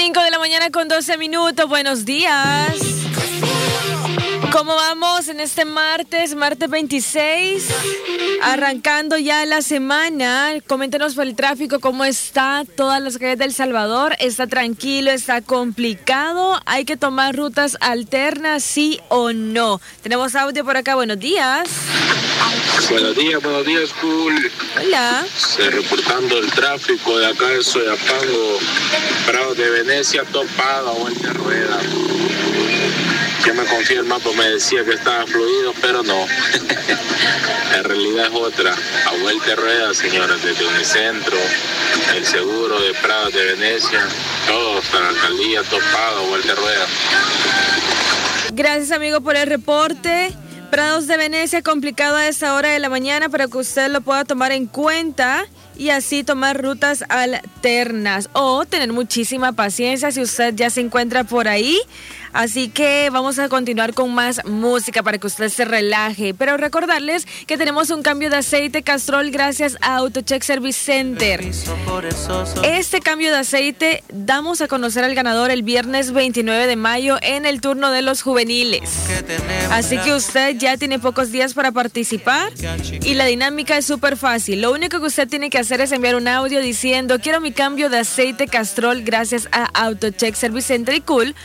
5 de la mañana con 12 minutos. Buenos días. ¿Cómo vamos en este martes 26? Arrancando ya la semana. Coméntenos por el tráfico cómo está todas las calles de El Salvador. ¿Está tranquilo? ¿Está complicado? ¿Hay que tomar rutas alternas, sí o no? Tenemos audio por acá. Buenos días. Buenos días, cool. Hola. Reportando el tráfico de acá de Soyapango, Prado de Venecia, topado, vuelta de rueda. Ya me confirma, pues me decía que estaba fluido, pero no. La realidad es otra. A vuelta de rueda, señores, desde Unicentro, el seguro de Prado de Venecia, todo hasta la alcaldía, topado, a vuelta de rueda. Gracias, amigo, por el reporte. Prados de Venecia, complicado a esta hora de la mañana para que usted lo pueda tomar en cuenta y así tomar rutas alternas o tener muchísima paciencia si usted ya se encuentra por ahí. Así que vamos a continuar con más música para que usted se relaje. Pero recordarles que tenemos un cambio de aceite Castrol gracias a AutoCheck Service Center. Este cambio de aceite damos a conocer al ganador el viernes 29 de mayo en el turno de los juveniles. Así que usted ya tiene pocos días para participar y la dinámica es súper fácil. Lo único que usted tiene que hacer es enviar un audio diciendo quiero mi cambio de aceite Castrol gracias a AutoCheck Service Center y Cool